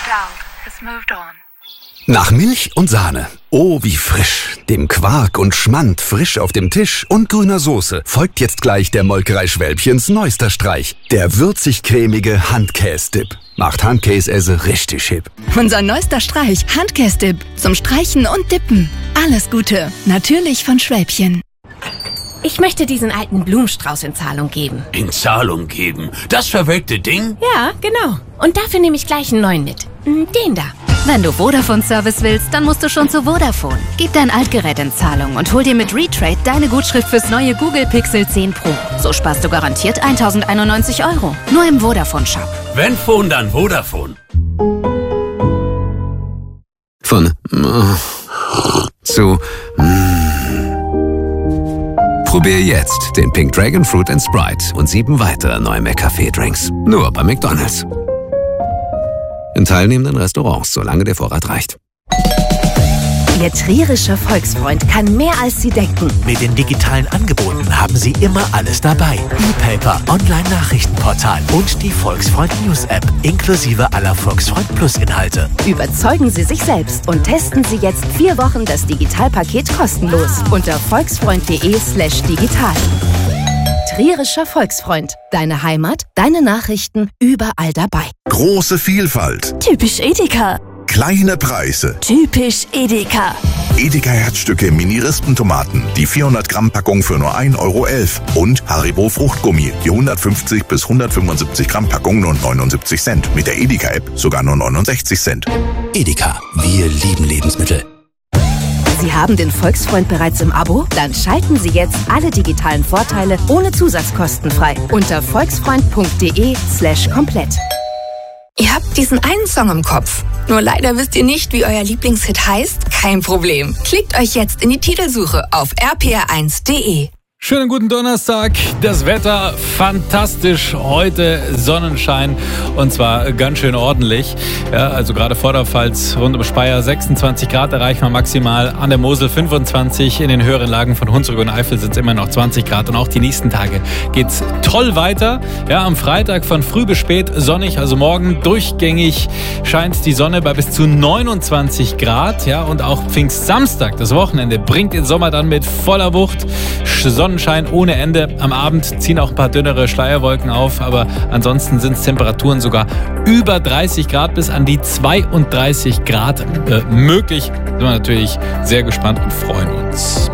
cloud has moved on. Nach Milch und Sahne, oh wie frisch, dem Quark und Schmand frisch auf dem Tisch und grüner Soße folgt jetzt gleich der Molkerei Schwälbchens neuester Streich, der würzig-cremige Handkäse-Dip. Macht Handkäse richtig hip. Unser neuester Streich, Handkäse-Dip, zum Streichen und Dippen. Alles Gute, natürlich von Schwälbchen. Ich möchte diesen alten Blumenstrauß in Zahlung geben. In Zahlung geben? Das verwelkte Ding? Ja, genau. Und dafür nehme ich gleich einen neuen mit. Den da. Wenn du Vodafone-Service willst, dann musst du schon zu Vodafone. Gib dein Altgerät in Zahlung und hol dir mit Retrade deine Gutschrift fürs neue Google Pixel 10 Pro. So sparst du garantiert 1.091 €. Nur im Vodafone-Shop. Wenn Phone, dann Vodafone. Von zu Probier jetzt den Pink Dragon Fruit & Sprite und 7 weitere neue McCafé-Drinks. Nur bei McDonald's. In teilnehmenden Restaurants, solange der Vorrat reicht. Ihr trierischer Volksfreund kann mehr als Sie denken. Mit den digitalen Angeboten haben Sie immer alles dabei. E-Paper, Online-Nachrichtenportal und die Volksfreund News-App, inklusive aller Volksfreund Plus-Inhalte. Überzeugen Sie sich selbst und testen Sie jetzt 4 Wochen das Digitalpaket kostenlos unter volksfreund.de/digital. Trierischer Volksfreund. Deine Heimat, deine Nachrichten, überall dabei. Große Vielfalt. Typisch Edeka. Kleine Preise. Typisch Edeka. Edeka Herzstücke Mini-Rispentomaten. Die 400-Gramm-Packung für nur 1,11 €. Und Haribo Fruchtgummi. Die 150 bis 175 Gramm Packung nur 79 Cent. Mit der Edeka-App sogar nur 69 Cent. Edeka, wir lieben Lebensmittel. Sie haben den Volksfreund bereits im Abo? Dann schalten Sie jetzt alle digitalen Vorteile ohne Zusatzkosten frei unter volksfreund.de/komplett. Ihr habt diesen einen Song im Kopf. Nur leider wisst ihr nicht, wie euer Lieblingshit heißt? Kein Problem. Klickt euch jetzt in die Titelsuche auf rpr1.de. Schönen guten Donnerstag. Das Wetter fantastisch. Heute Sonnenschein und zwar ganz schön ordentlich. Ja, also gerade Vorderpfalz rund um Speyer 26 Grad erreichen wir maximal. An der Mosel 25. In den höheren Lagen von Hunsrück und Eifel sind es immer noch 20 Grad. Und auch die nächsten Tage geht's toll weiter. Ja, am Freitag von früh bis spät sonnig. Also morgen durchgängig scheint die Sonne bei bis zu 29 Grad. Ja, und auch Pfingstsamstag, das Wochenende, bringt den Sommer dann mit voller Wucht. Sonnenschein ohne Ende. Am Abend ziehen auch ein paar dünnere Schleierwolken auf, aber ansonsten sind es Temperaturen sogar über 30 Grad bis an die 32 Grad möglich. Sind wir natürlich sehr gespannt und freuen uns.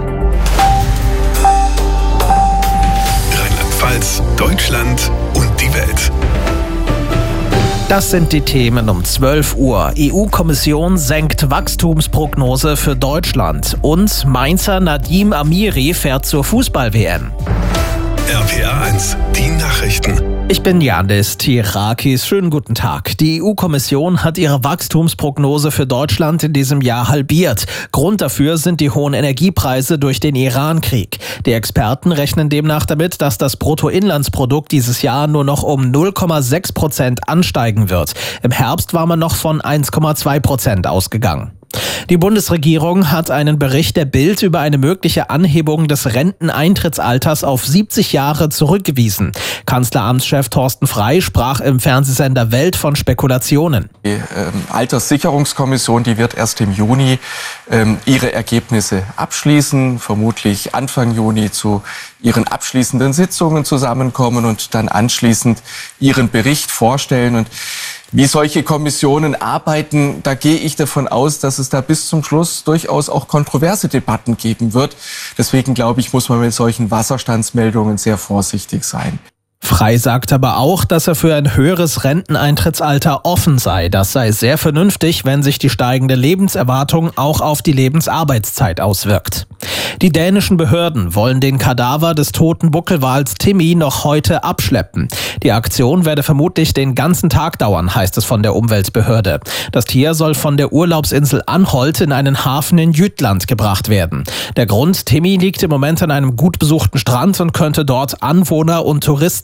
Rheinland-Pfalz, Deutschland und die Welt. Das sind die Themen um 12 Uhr. EU-Kommission senkt Wachstumsprognose für Deutschland. Und Mainzer Nadim Amiri fährt zur Fußball-WM. RPA 1, die Nachrichten. Ich bin Janis Tirakis. Schönen guten Tag. Die EU-Kommission hat ihre Wachstumsprognose für Deutschland in diesem Jahr halbiert. Grund dafür sind die hohen Energiepreise durch den Iran-Krieg. Die Experten rechnen demnach damit, dass das Bruttoinlandsprodukt dieses Jahr nur noch um 0,6% ansteigen wird. Im Herbst war man noch von 1,2% ausgegangen. Die Bundesregierung hat einen Bericht der Bild über eine mögliche Anhebung des Renteneintrittsalters auf 70 Jahre zurückgewiesen. Kanzleramtschef Thorsten Frey sprach im Fernsehsender Welt von Spekulationen. Die Alterssicherungskommission, die wird erst im Juni ihre Ergebnisse abschließen, vermutlich Anfang Juni zu ihren abschließenden Sitzungen zusammenkommen und dann anschließend ihren Bericht vorstellen. Und wie solche Kommissionen arbeiten, da gehe ich davon aus, dass es da bis zum Schluss durchaus auch kontroverse Debatten geben wird. Deswegen glaube ich, muss man mit solchen Wasserstandsmeldungen sehr vorsichtig sein. Frey sagt aber auch, dass er für ein höheres Renteneintrittsalter offen sei. Das sei sehr vernünftig, wenn sich die steigende Lebenserwartung auch auf die Lebensarbeitszeit auswirkt. Die dänischen Behörden wollen den Kadaver des toten Buckelwals Timmy noch heute abschleppen. Die Aktion werde vermutlich den ganzen Tag dauern, heißt es von der Umweltbehörde. Das Tier soll von der Urlaubsinsel Anholt in einen Hafen in Jütland gebracht werden. Der Grund: Timmy liegt im Moment an einem gut besuchten Strand und könnte dort Anwohner und Touristen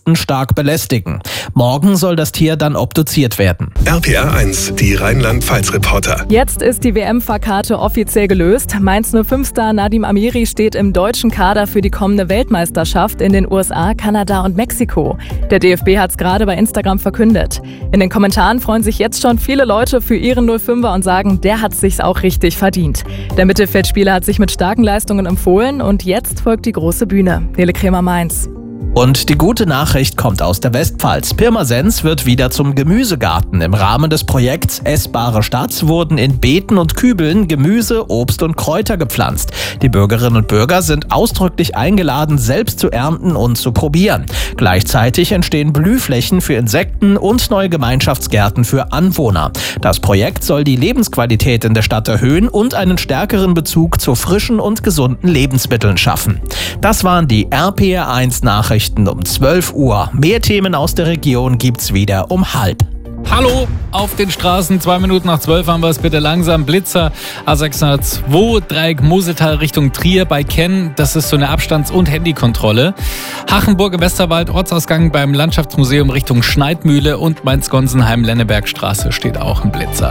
Husten stark belästigen. Morgen soll das Tier dann obduziert werden. RPR 1, die Rheinland-Pfalz-Reporter. Jetzt ist die WM-Fahrkarte offiziell gelöst. Mainz 05-Star Nadim Amiri steht im deutschen Kader für die kommende Weltmeisterschaft in den USA, Kanada und Mexiko. Der DFB hat es gerade bei Instagram verkündet. In den Kommentaren freuen sich jetzt schon viele Leute für ihren 05er und sagen, der hat sich's auch richtig verdient. Der Mittelfeldspieler hat sich mit starken Leistungen empfohlen und jetzt folgt die große Bühne. Nele Kremer, Mainz. Und die gute Nachricht kommt aus der Westpfalz. Pirmasens wird wieder zum Gemüsegarten. Im Rahmen des Projekts Essbare Stadt wurden in Beeten und Kübeln Gemüse, Obst und Kräuter gepflanzt. Die Bürgerinnen und Bürger sind ausdrücklich eingeladen, selbst zu ernten und zu probieren. Gleichzeitig entstehen Blühflächen für Insekten und neue Gemeinschaftsgärten für Anwohner. Das Projekt soll die Lebensqualität in der Stadt erhöhen und einen stärkeren Bezug zu frischen und gesunden Lebensmitteln schaffen. Das waren die RPR 1 Nachrichten um 12 Uhr. Mehr Themen aus der Region gibt's wieder um 12:30. Hallo auf den Straßen, 2 Minuten nach 12 haben wir es, bitte langsam. Blitzer, A602, Dreieck Mosetal Richtung Trier bei Kenn, das ist so eine Abstands- und Handykontrolle. Hachenburg im Westerwald, Ortsausgang beim Landschaftsmuseum Richtung Schneidmühle und Mainz-Gonsenheim-Lennebergstraße steht auch ein Blitzer.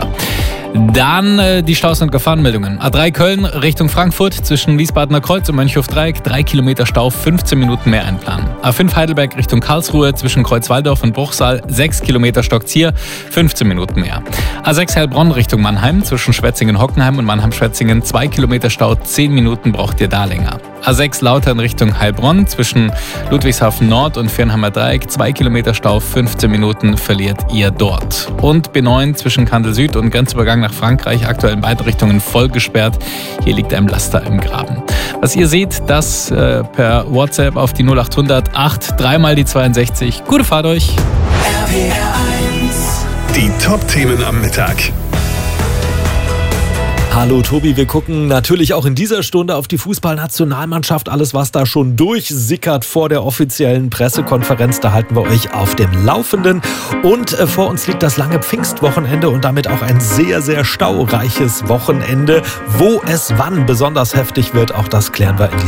Dann die Staus- und Gefahrenmeldungen. A3 Köln Richtung Frankfurt zwischen Wiesbadener Kreuz und Mönchhof-Dreieck 3 Kilometer Stau, 15 Minuten mehr einplanen. A5 Heidelberg Richtung Karlsruhe zwischen Kreuzwaldorf und Bruchsal 6 Kilometer Stockzier, 15 Minuten mehr. A6 Heilbronn Richtung Mannheim zwischen Schwetzingen-Hockenheim und Mannheim-Schwetzingen 2 Kilometer Stau, 10 Minuten braucht ihr da länger. A6 Lautern Richtung Heilbronn zwischen Ludwigshafen Nord und Viernheimer Dreieck 2 Kilometer Stau, 15 Minuten verliert ihr dort. Und B9 zwischen Kandel Süd und Grenzübergang nach Frankreich aktuell in beide Richtungen voll gesperrt. Hier liegt ein Laster im Graben. Was ihr seht, das per WhatsApp auf die 0800 8 3 mal die 62. Gute Fahrt euch. RPR 1. Die Top-Themen am Mittag. Hallo Tobi, wir gucken natürlich auch in dieser Stunde auf die Fußballnationalmannschaft. Alles, was da schon durchsickert vor der offiziellen Pressekonferenz, da halten wir euch auf dem Laufenden. Und vor uns liegt das lange Pfingstwochenende und damit auch ein sehr, sehr staureiches Wochenende. Wo es wann besonders heftig wird, auch das klären wir in dieser